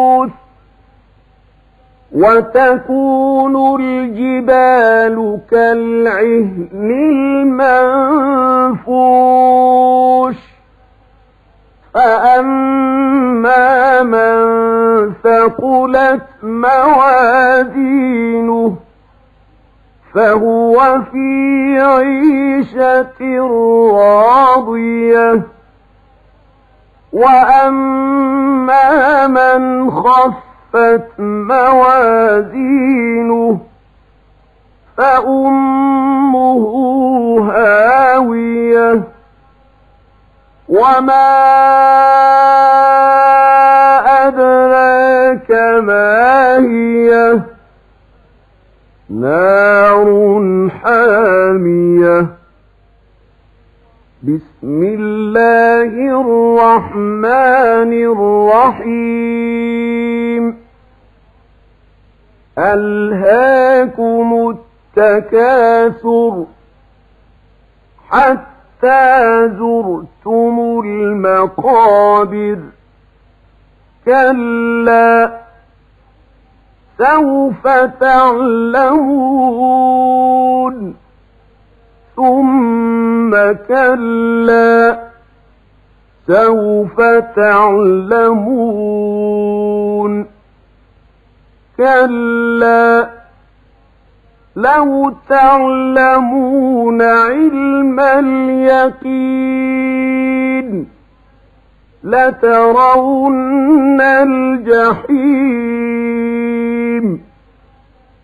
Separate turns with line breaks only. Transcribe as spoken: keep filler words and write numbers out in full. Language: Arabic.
وتكون الجبال كالعهن المنفوش فأما من ثقلت موازينه فهو في عيشة راضية وأما من خفت موازينه فأمه هاوية وما أدراك ما هي نار حامية بسم الله الرحمن الرحيم ألهاكم التكاثر حتى زرتم المقابر كلا سوف تعلمون ثم كلا سوف تعلمون كلا لو تعلمون علم اليقين لترون الجحيم